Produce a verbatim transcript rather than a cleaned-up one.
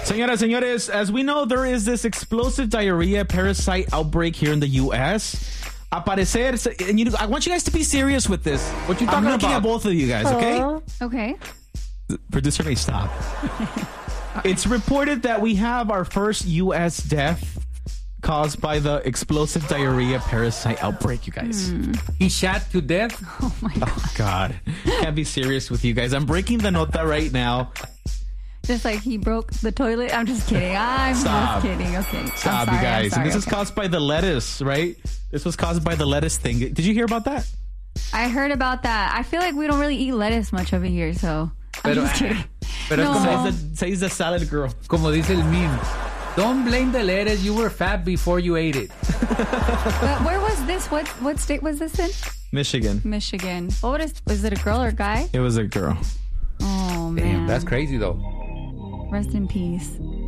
Señoras, señores, as we know, there is this explosive diarrhea parasite outbreak here in the U S. Aparecer, and you, I want you guys to be serious with this. What you talking I'm looking about? at both of you guys, okay? Okay. The producer may stop. Okay. It's reported that we have our first U S death caused by the explosive diarrhea parasite outbreak, you guys. Mm. He shot to death? Oh, my God. Oh, God. Can't be serious with you guys. I'm breaking the nota right now. Just like he broke the toilet. I'm just kidding. I'm Stop. just kidding. Okay. Stop, I'm sorry, you guys. I'm sorry. And this Okay. is caused by the lettuce, right? This was caused by the lettuce thing. Did you hear about that? I heard about that. I feel like we don't really eat lettuce much over here, so I'm Pero, just kidding. Pero No. es como, Says the, says the salad girl. como dice el meme. Don't blame the lettuce. You were fat before you ate it. But where was this? What what state was this in? Michigan. Michigan. What is? Was it a girl or a guy? It was a girl. Oh man. Damn, that's crazy though. Rest in peace.